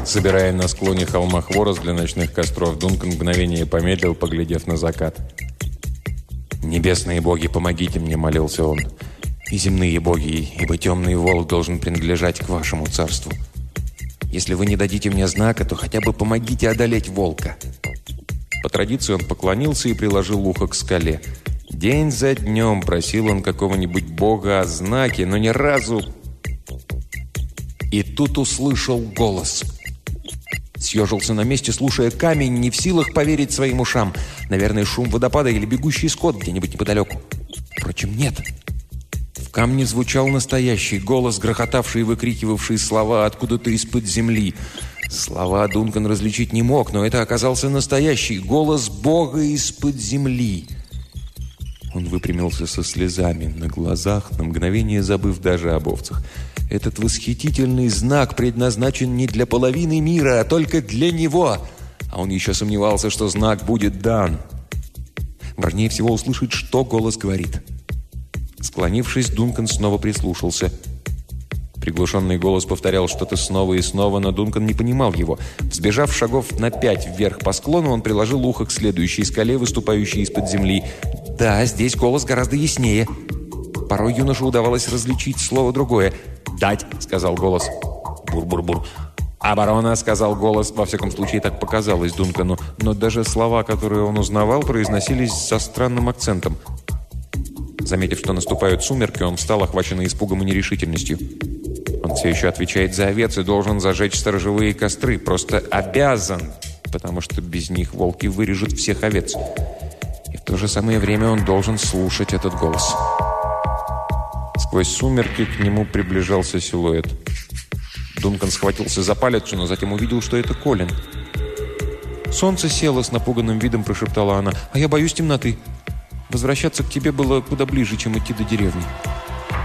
Собирая на склоне холма хворост для ночных костров, Дункан мгновение помедлил, поглядев на закат. «Небесные боги, помогите мне», — молился он. «И земные боги, ибо темный волк должен принадлежать к вашему царству. Если вы не дадите мне знака, то хотя бы помогите одолеть волка». По традиции он поклонился и приложил ухо к скале. День за днем просил он какого-нибудь бога о знаке, но ни разу... И тут услышал голос. Съежился на месте, слушая камень, не в силах поверить своим ушам. Наверное, шум водопада или бегущий скот где-нибудь неподалеку. Впрочем, нет. В камне звучал настоящий голос, грохотавший и выкрикивавший слова откуда-то из-под земли. Слова Дункан различить не мог, но это оказался настоящий голос Бога из-под земли. Он выпрямился со слезами на глазах, на мгновение забыв даже об овцах. Этот восхитительный знак предназначен не для половины мира, а только для него. А он еще сомневался, что знак будет дан. Важнее всего услышать, что голос говорит. Склонившись, Дункан снова прислушался. Приглушенный голос повторял что-то снова и снова, но Дункан не понимал его. Взбежав шагов на 5 вверх по склону, он приложил ухо к следующей скале, выступающей из-под земли. Да, здесь голос гораздо яснее. Порой юноше удавалось различить слово другое. «Дать!» — сказал голос. «Бур-бур-бур!» «Оборона!» — сказал голос. Во всяком случае, так показалось Дункану. Но даже слова, которые он узнавал, произносились со странным акцентом. Заметив, что наступают сумерки, он встал, охваченный испугом и нерешительностью. Он все еще отвечает за овец и должен зажечь сторожевые костры. Просто обязан, потому что без них волки вырежут всех овец. И в то же самое время он должен слушать этот голос. Сквозь сумерки к нему приближался силуэт. Дункан схватился за палец, но затем увидел, что это Колин. «Солнце село», — с напуганным видом прошептала она. «А я боюсь темноты. Возвращаться к тебе было куда ближе, чем идти до деревни».